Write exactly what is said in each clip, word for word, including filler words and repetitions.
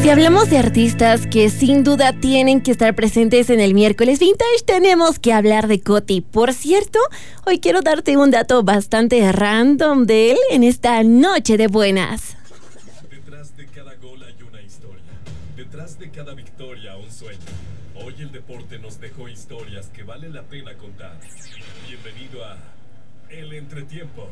Si hablamos de artistas que sin duda tienen que estar presentes en el miércoles vintage, tenemos que hablar de Coti. Por cierto, hoy quiero darte un dato bastante random de él en esta noche de buenas. Detrás de cada gol hay una historia. Detrás de cada victoria un sueño. Hoy el deporte nos dejó historias que vale la pena contar. Bienvenido a El Entretiempo.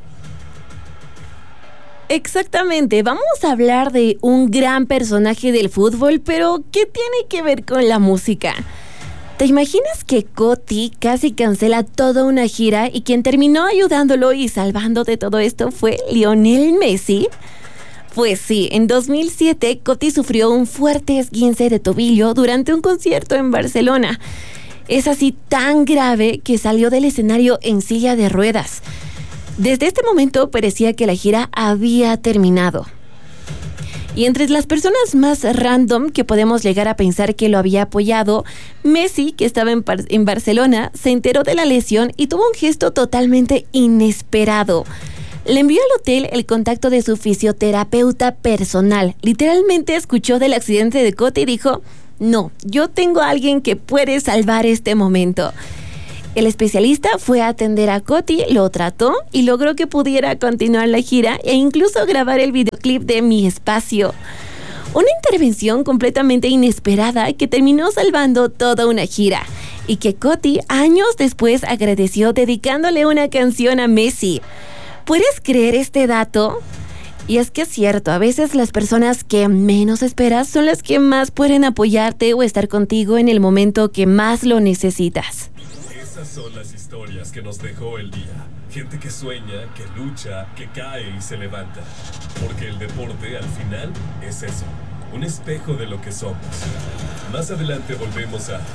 Exactamente, vamos a hablar de un gran personaje del fútbol, pero ¿qué tiene que ver con la música? ¿Te imaginas que Coti casi cancela toda una gira y quien terminó ayudándolo y salvando de todo esto fue Lionel Messi? Pues sí, en dos mil siete Coti sufrió un fuerte esguince de tobillo durante un concierto en Barcelona. Es así tan grave que salió del escenario en silla de ruedas. Desde este momento parecía que la gira había terminado. Y entre las personas más random que podemos llegar a pensar que lo había apoyado, Messi, que estaba en, Par- en Barcelona, se enteró de la lesión y tuvo un gesto totalmente inesperado. Le envió al hotel el contacto de su fisioterapeuta personal. Literalmente escuchó del accidente de Coti y dijo: no, yo tengo a alguien que puede salvar este momento. El especialista fue a atender a Coti, lo trató y logró que pudiera continuar la gira e incluso grabar el videoclip de Mi Espacio. Una intervención completamente inesperada que terminó salvando toda una gira y que Coti años después agradeció dedicándole una canción a Messi. ¿Puedes creer este dato? Y es que es cierto, a veces las personas que menos esperas son las que más pueden apoyarte o estar contigo en el momento que más lo necesitas. Esas son las historias que nos dejó el día. Gente que sueña, que lucha, que cae y se levanta. Porque el deporte al final es eso, un espejo de lo que somos. Más adelante volvemos a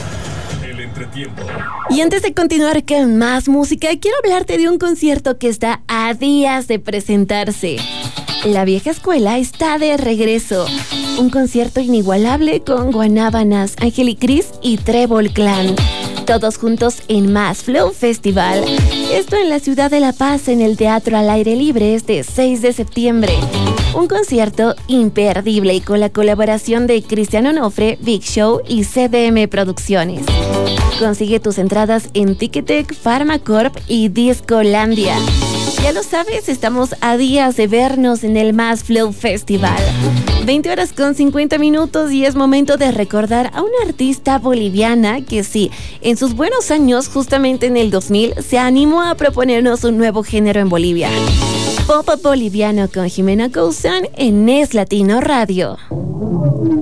El Entretiempo. Y antes de continuar con más música, quiero hablarte de un concierto que está a días de presentarse. La vieja escuela está de regreso. Un concierto inigualable con Guanábanas, Ángel y Cris y Trébol Clan. Todos juntos en Más Flow Festival. Esto en la ciudad de La Paz, en el Teatro al Aire Libre, este seis de septiembre. Un concierto imperdible y con la colaboración de Cristian Onofre, Big Show y C D M Producciones. Consigue tus entradas en Ticketek, Pharmacorp y Discolandia. Ya lo sabes, estamos a días de vernos en el Más Flow Festival. veinte horas con cincuenta minutos y es momento de recordar a una artista boliviana que sí, en sus buenos años, justamente en el dos mil, se animó a proponernos un nuevo género en Bolivia. Pop boliviano con Jimena Cousán en Es Latino Radio.